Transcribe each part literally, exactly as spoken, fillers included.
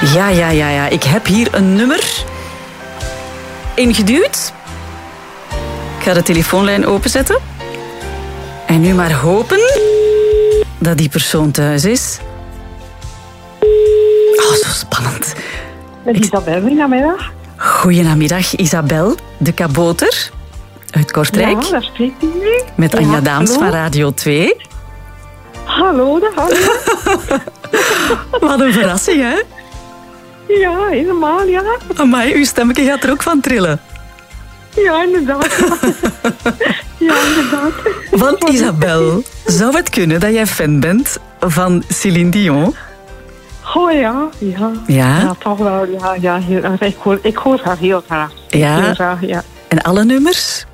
Ja, ja, ja, ja. Ik heb hier een nummer ingeduwd. Ik ga de telefoonlijn openzetten. En nu maar hopen dat die persoon thuis is. Oh, zo spannend. Met Isabel, goedemiddag. Goedemiddag, Isabel, de kabouter uit Kortrijk. Ja, daar spreekt u mee. Met Anja ja, Daams hallo. van Radio twee. Hallo, daar gaan we. Wat een verrassing, hè? Ja, helemaal, ja. Amai, uw stemmetje gaat er ook van trillen. Ja, inderdaad. Ja, inderdaad. Want Isabel, zou het kunnen dat jij fan bent van Céline Dion? Oh ja, ja. Ja? Ja, toch wel. Ja, ja, heel erg. Ik hoor, ik hoor haar heel graag. Ja? Heel graag, ja. En alle nummers?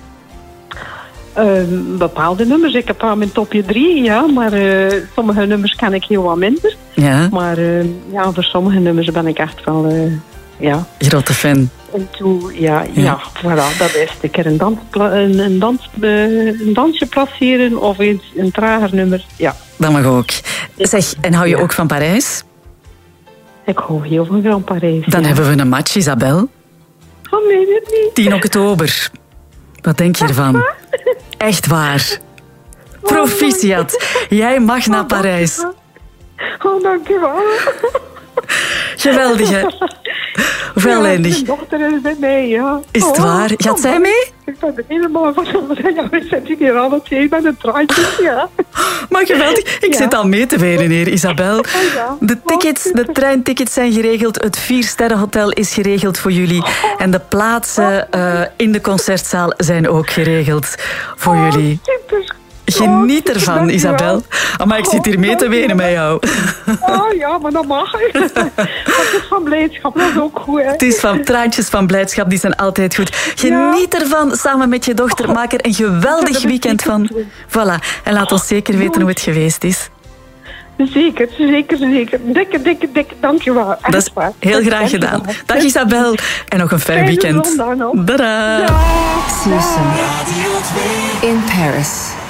Uh, bepaalde nummers. Ik heb haar mijn topje drie, ja. Maar uh, sommige nummers ken ik heel wat minder. Ja? Maar uh, ja, voor sommige nummers ben ik echt wel, uh, ja... Grote fan. En toen, ja, ja. Ja. ja voilà, dat is een keer een, dans, een, een, dans, uh, een dansje placeren of een, een trager nummer, ja. Dat mag ook. Zeg, en hou je Ja. ook van Parijs? Ik hou heel van Grand Parijs. Dan ja. hebben we een match, Isabel. Oh, nee, dit niet. tien oktober. Wat denk je ervan? Echt waar. Proficiat. Jij mag naar Parijs. Oh, dankjewel. Geweldig, hè? Wellendig. Ja, mijn dochter is bij mij, ja. Is het Oh, waar? Gaat zij oh, mee? Ik ben er helemaal van. Ja, we zitten hier alle twee met een traantje, ja. Maar geweldig. Ik Ja. zit al mee te wenen hier, Isabel. Oh, ja. De tickets, Oh, de super. treintickets zijn geregeld. Het viersterrenhotel is geregeld voor jullie. En de plaatsen uh, in de concertzaal zijn ook geregeld voor Oh, jullie. super. Geniet Oh, ervan, dankjewel. Isabel. Oh, maar ik zit hier mee te wenen met jou. Oh ja, maar dat mag. Het is van blijdschap, dat is ook goed, hè. Het is van traantjes van blijdschap, die zijn altijd goed. Geniet ervan samen met je dochter. Maak er een geweldig weekend van. Voilà. En laat ons zeker weten hoe het geweest is. Zeker, zeker, zeker. Dikke, dikke, dikke, dankjewel. Echt Dat is waar. heel graag gedaan. Dag Isabel. En nog een fijn Fijne weekend. zondag nog. Tada. Dag. Susan in Paris.